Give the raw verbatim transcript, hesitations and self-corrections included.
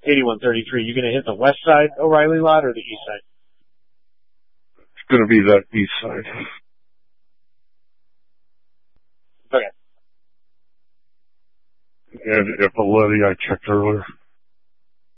eighty-one thirty-three. You going to hit the west side O'Reilly lot or the east side? It's going to be that east side. Okay. And if a Letty I checked earlier.